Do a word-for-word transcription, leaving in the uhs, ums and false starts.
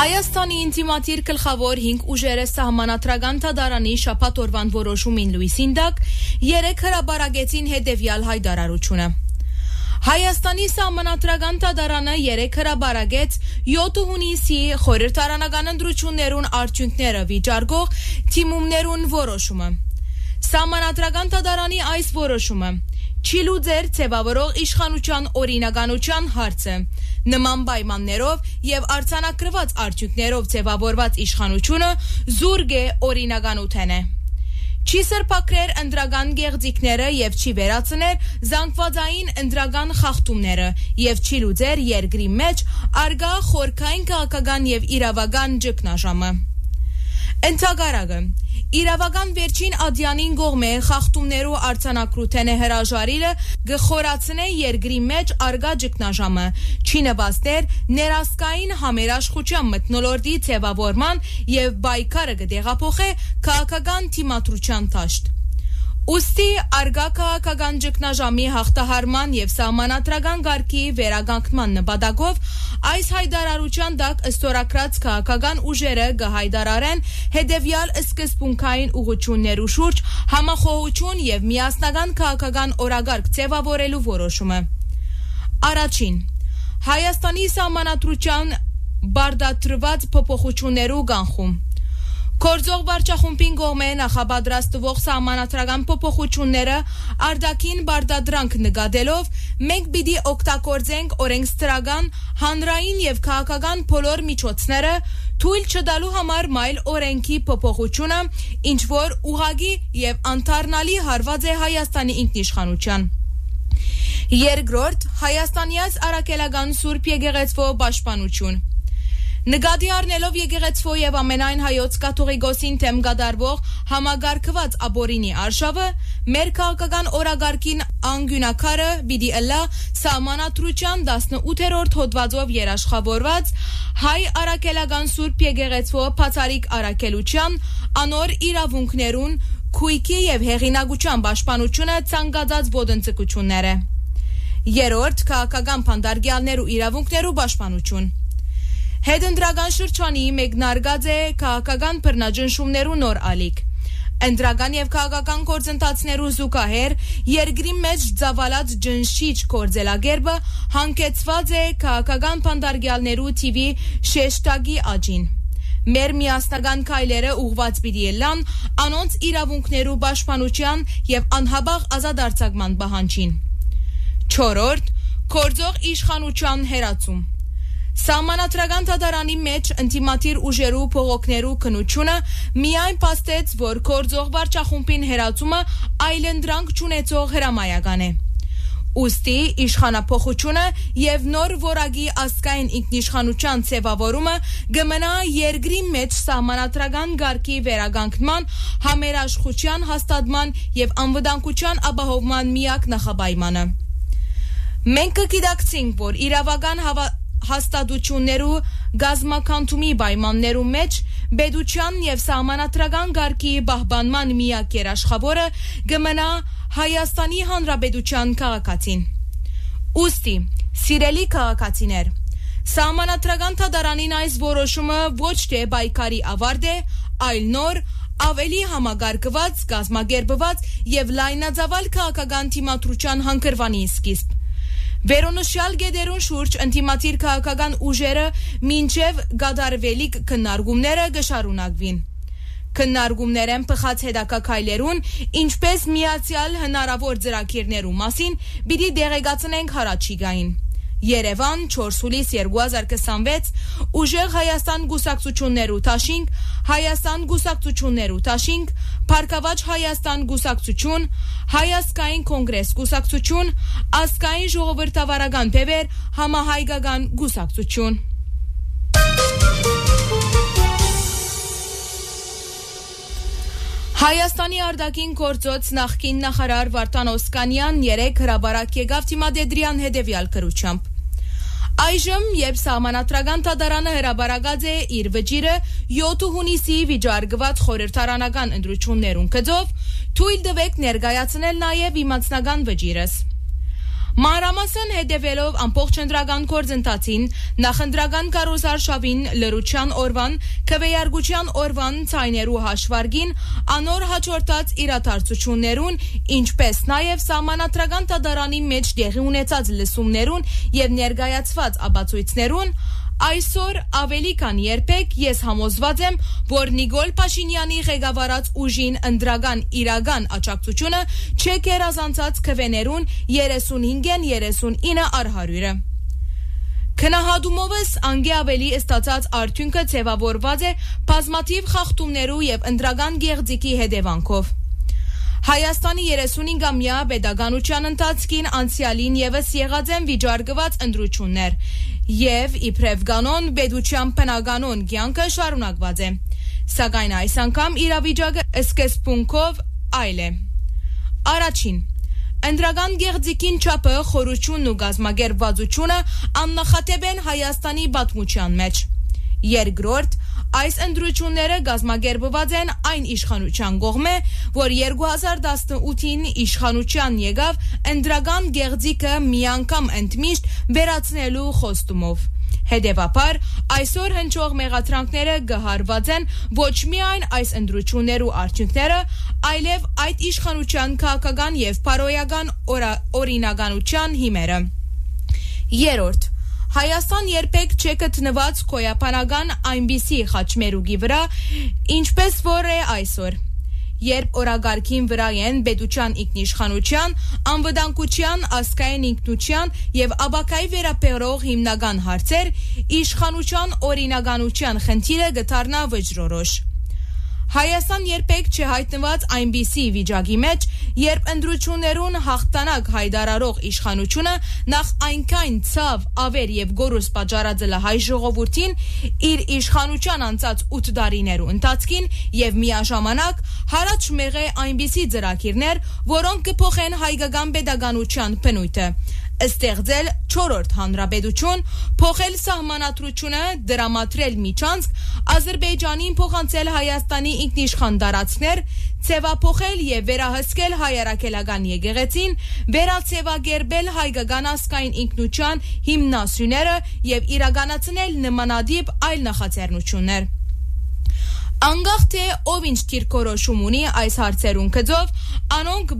Հայաստանի ինտիմատիր գլխավոր հինգ ուժերը սահմանադրական դատարանի շաբաթ օրվան որոշումին լույսին տակ երեք հրաբարագեցին հետևյալ հայտարարությունը։ Հայաստանի սահմանադրական դատարանը երեք հրաբարագեց յոթ հունիսի խորհրդարանական ընտրություններուն արդյունքները վիճարկող թիմումներուն որոշումը։ Սահմանադրական դատարանի այս որոշումը չի լուծեր ձևավորող իշխանության օրինականության հարցը։ Նման պայմաններով եւ արձանագրված արդյունքներով ձևավորված իշխանությունը զուրկ է օրինականութեն է։ Չի սրբակրեր ընտրական գեղձիկները եւ չի վերացներ զանգվածային ընտրական խախտումները եւ չի լուծեր երկրի մեջ արգա խորքային քաղաքական եւ իրավական ճգնաժամը։ Ընթագարակը իրավական վերջին ադյանին գողմե խախտումներու արձանագրութեն է հրաժարիլը գխորացնե երկրի մեջ արգա ճգնաժամը, չի նվաստեր ներասկային համերաշխության մթնոլորտի ձևավորման եւ բայկարը կդեղափոխե քաղաքական թիմադրության դաշտ։ Ուստի արգա քաղաքական ճգնաժամի հաղթահարման եւ սահմանադրական ղարքի վերականգնման նպատակով այս հայտարարության տակ ստորագրած քաղաքական ուժերը կհայտարարեն հետևյալ սկզբունքային ուղղություններու շուրջ համախոհություն եւ միասնական քաղաքական օրագարկ ձևավորելու որոշումը։ Առաջին Հայաստանի սահմանադրության բարդատրված փոփոխություններու կանխում Կորձող վարչախումբին գոմե նախապատրաստվող սահմանադրական փոփոխությունները արդակին բարդադրանք նկատելով մենք պիտի օգտագործենք օրենսդրական, հանրային եւ քաղաքական բոլոր միջոցները թույլ չտալու համար մայլ օրենքի փոփոխությունը, ինչ որ ուղղակի եւ անթարնալի հարված է Հայաստանի ինքնիշխանության։ Երկրորդ Հայաստանյաց արաքելական Սուրբ Եկեղեցվո պաշտպանություն Նկատի առնելով եկեղեցվո եւ ամենայն հայոց կաթողիկոսին թեմ կատարվող համագարկված ապօրինի արշավը, մեր քաղաքական օրագարկին անգյունակարը պիտի ըլլա սահմանադրության տասնութերորդ հոդվածով երաշխավորված հայ արաքելական Սուրբ Եկեղեցվո բացառիկ արաքելության անոր իրավունքներուն քույքի եւ հեղինակության պաշտպանությունը ցանկացած ոտնձգությունները։ Երրորդ քաղաքական փանդարգյալներու իրավունքներու պաշտպանություն Հետընտրական շրջանի մեկնարկած է քաղաքական բռնաճնշումներու նոր ալիք։ Ընտրական եւ քաղաքական գործընթացներու զուգահեռ երկրի մեջ ծավալած ջնշիչ գործելակերպը հանգեցված է քաղաքական փանդարգյալներու թիվի շեշտակի աճին։ Մեր միասնական քայլերը ուղղված պիտի լան անոնց իրավունքներու պաշտպանության եւ անհաբաղ ազատարձակման պահանջին։ Չորրորդ Գործող իշխանության հերացում Սահմանադրական դատարանի մեջ ինտիմատիր ուժերու փողոքներու քննությունը միայն փաստեց, որ գործող վարչախումբին հերացումը այլընտրանք չունեցող հրամայական է։ Ուստի իշխանափոխությունը եւ նոր որակի ազգային ինքնիշխանության ձևավորումը կմնա երկրի մեջ սահմանադրական ղարքի վերականգնման, համերաշխության հաստատման եւ անվտանգության ապահովման միակ նախապայմանը։ Մենք կգիտակցենք, որ իրավական հավա հաստատություններու գազམ་ականթումի պայմաններու մեջ պետության եւ սահմանադրական ղարքի պահպանման միակ երաշխավորը կմնա Հայաստանի Հանրապետության քաղաքացին։ Ուստի, սիրելի քաղաքացիներ, սահմանադրական դատարանին այս որոշումը ոչ թե բայկարի ավարտ է, այլ նոր ավելի համագարկված, կազմակերպված եւ լայնածավալ քաղաքական թիմադրության հանգրվանի սկիզբ։ Վերոնշյալ գեդերուն շուրջ ինտիմատիր քաղաքական ուժերը մինչև գադարվելիք քննարկումները կշարունակվին։ Քննարկումներեն փխած հետակայքայլերուն, ինչպես միացյալ հնարավոր ծրագիրներու մասին, պիտի դեղեկացնենք հարաճիգային։ Երևան չորս հուլիս երկու հազար քսանվեց ուժեղ Հայաստան գուսակցություններու տաշինք, Հայաստան գուսակցություններու տաշինք, Փառքավաճ Հայաստան գուսակցություն, Հայասկային կոնգրես գուսակցություն, Ազգային ժողովրդավարական բևեր համահայկական գուսակցություն։ Հայաստանի արտաքին գործոց նախկին նախարար Վարդան Օսկանյան երեք հրաբարակ եկավ Թիմադեդրյան հետևյալ կրությամբ։ Այժմ, երբ սահմանադրական դատարանը հրաբարակած է իր վճիրը յոթ հունիսի վիճարկված խորհրդարանական ընտրություններուն գծով, թույլ տվեք ներկայացնել նաև իմացնական վճիրս։ Մանրամասն հետևելով ամբողջ ընտրական գործընթացին, նախընտրական կարոզարշավին, լրության օրվան, քվեարկության օրվան ցայներու հաշվարկին, անոր հաջորդած իրադարձություններուն, ինչպես նաև սահմանադրական դատարանի մեջ տեղի ունեցած լսումներուն եւ ներկայացված ապացույցներուն, այսօր ավելի քան երբեք ես համոզված եմ, որ Նիկոլ Փաշինյանի ղեկավարած ուժին ընտրական իրական աջակցությունը չէ գերազանցած քվեներուն երեսունհինգն երեսունինը առ հարյուրը։ Քնահատումովս անգե ավելի ստացած արդյունքը ձևավորված է բազմաթիվ խախտումներու եւ ընտրական գեղձիկի հետևանքով։ Հայաստանի երեսունհինգամյա պետականության ընթացքին անցյալին եւս եղած են վիճարկված ընտրություններ եւ իբրև կանոն պետության բնականոն կյանքը շարունակված է, սակայն այս անգամ իրավիճակը սկզբունքով այլ է։ Առաջին, ընտրական գեղձիկին չափը, խորությունն ու գազմագերբվածությունը աննախադեպ են Հայաստանի պատմության մեջ։ Երկրորդ, այս ընտրությունները գազմագերբված են այն իշխանության կողմէ, որ երկու հազար տասնութին իշխանության եկավ ընտրական գեղձիկը մի անգամ ընդմիշտ վերացնելու խոստումով։ Հետևաբար, այսօր հնչող մեղադրանքները գահարված են ոչ միայն այս ընտրություններու արդյունքները, այլև այդ իշխանության քաղաքական եւ բարոյական օրինականության հիմերը։ Երրորդ, Հայաստան երբեք չէ գտնված քոյապանական այնպիսի խաչմերուկի վրա, ինչպես որ է այսօր, երբ օրագարկին վրա են պետության ինքնիշխանության, անվտանգության, ազգային ինքնության եւ ապակայի վերաբերող հիմնական հարցեր, իշխանության օրինականության խնդիրը գտարնա վճռորոշ։ Հայաստան երբեք չհայտնված այնպիսի վիճակի մեջ, երբ ընտրություններուն հաղթանակ հայտարարող իշխանությունը նախ այնքան ցավ, ավեր եւ գորուս պատճառած է հայ ժողովրդին իր իշխանության անցած ութ տարիներու ընթացքին եւ միաժամանակ հարաճ մեղե այնպիսի ծրագիրներ, որոնք կփոխեն հայկական պետականության բնույթը, ստեղծել չորրորդ հանրապետություն, փոխել սահմանադրությունը, դրամատրել միջանցք, Ադրբեջանին փոխանցել Հայաստանի ինքնիշխան տարածքներ, ձևափոխել եւ վերահսկել հայրաքելական եկեղեցին, վերացեվագերբել հայկական ազգային ինքնության հիմնասյուները եւ իրականացնել նմանատիպ այլ նախաձեռնություններ։ Անկախ թե ով ինչ դիրքորոշում ունի այս հարցերուն գծով, անոնք